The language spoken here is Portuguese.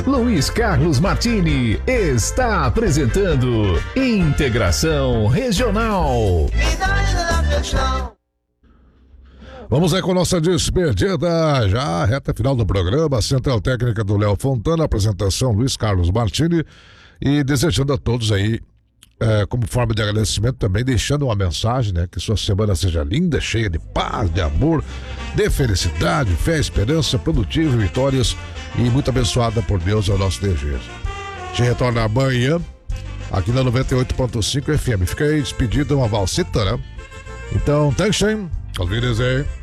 Luiz Carlos Martini está apresentando Integração Regional. Vamos aí com nossa despedida, já reta final do programa, Central Técnica do Léo Fontana, apresentação Luiz Carlos Martini, e desejando a todos aí, como forma de agradecimento também, deixando uma mensagem, né, que sua semana seja linda, cheia de paz, de amor, de felicidade, fé, esperança, produtiva, vitórias e muito abençoada por Deus, é o nosso desejo. A gente retorna amanhã aqui na 98.5 FM. Fica aí despedida, uma valsita, né? Então, thanks, auf Wiedersehen.